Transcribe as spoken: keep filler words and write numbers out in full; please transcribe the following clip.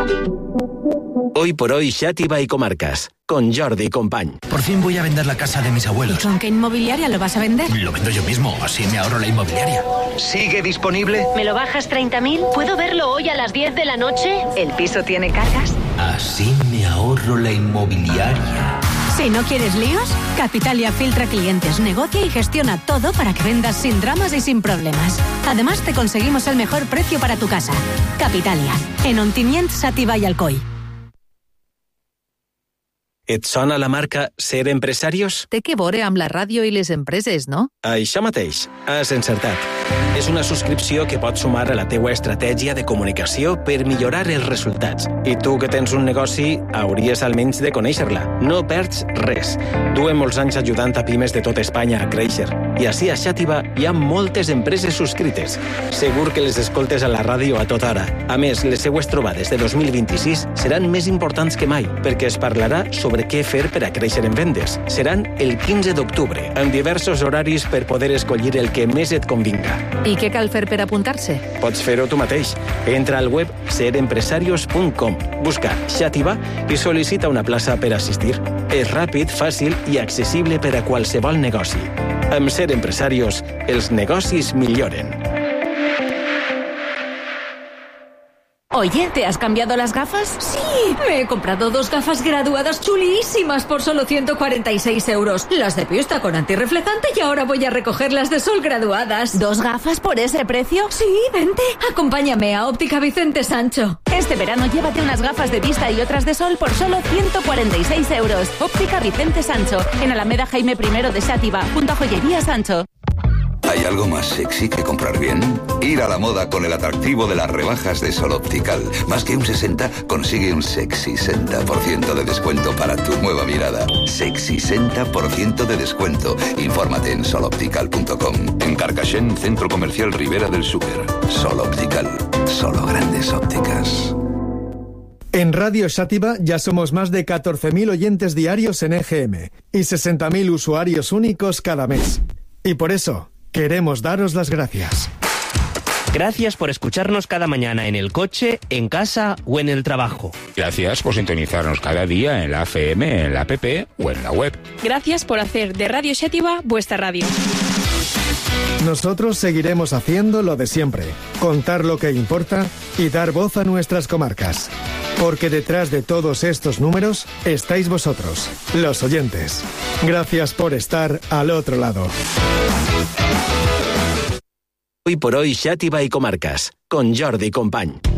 Hoy por hoy, Xàtiva y Comarcas, con Jordi Company. Por fin voy a vender la casa de mis abuelos. ¿Y con qué inmobiliaria lo vas a vender? Lo vendo yo mismo, así me ahorro la inmobiliaria. ¿Sigue disponible? ¿Me lo bajas treinta mil? ¿Puedo verlo hoy a las diez de la noche? ¿El piso tiene cargas? Así me ahorro la inmobiliaria. Si no quieres líos, Capitalia filtra clientes, negocia y gestiona todo para que vendas sin dramas y sin problemas. Además, te conseguimos el mejor precio para tu casa. Capitalia, en Ontinyent, Xàtiva i Alcoi. Et sona la marca Ser Empresarios? Té que veure amb la ràdio i les empreses, no? Això mateix, has encertat. És una subscripció que pots sumar a la teua estratègia de comunicació per millorar els resultats. I tu que tens un negoci, hauries almenys de conèixer-la. No perds res. Duem molts anys ajudant a pimes de tot Espanya a créixer. I així a Xàtiva hi ha moltes empreses subscrites. Segur que les escoltes a la ràdio a tota hora. A més, les seues trobades de dos mil vint-i-sis seran més importants que mai, perquè es parlarà sobre què fer per a créixer en vendes. Seran el quinze d'octubre, amb diversos horaris per poder escollir el que més et convinga. I què cal fer per apuntar-se? Pots fer-ho tu mateix. Entra al web ser empresarios punt com, busca Xàtiva i sol·licita una plaça per assistir. És ràpid, fàcil i accessible per a qualsevol negoci. Amb Ser Empresarios, els negocis milloren. Oye, ¿te has cambiado las gafas? Sí, me he comprado dos gafas graduadas chulísimas por solo ciento cuarenta y seis euros. Las de pista con antirreflejante y ahora voy a recoger las de sol graduadas. ¿Dos gafas por ese precio? Sí, vente, acompáñame a Óptica Vicente Sancho. Este verano llévate unas gafas de vista y otras de sol por solo ciento cuarenta y seis euros. Óptica Vicente Sancho, en Alameda Jaime I de Xàtiva, junto a Joyería Sancho. ¿Hay algo más sexy que comprar bien? Ir a la moda con el atractivo de las rebajas de Sol Optical. Más que un sesenta, consigue un sexy sesenta por ciento de descuento para tu nueva mirada. Sexy sesenta por ciento de descuento. Infórmate en sol optical punto com. En Carcaixent, Centro Comercial Ribera del Súper. Sol Optical. Solo grandes ópticas. En Radio Xàtiva ya somos más de catorce mil oyentes diarios en E G M y sesenta mil usuarios únicos cada mes. Y por eso queremos daros las gracias. Gracias por escucharnos cada mañana en el coche, en casa o en el trabajo. Gracias por sintonizarnos cada día en la F M, en la app o en la web. Gracias por hacer de Radio Xàtiva vuestra radio. Nosotros seguiremos haciendo lo de siempre, contar lo que importa y dar voz a nuestras comarcas. Porque detrás de todos estos números estáis vosotros, los oyentes. Gracias por estar al otro lado. Hoy por hoy, Xàtiva y Comarcas, con Jordi Company.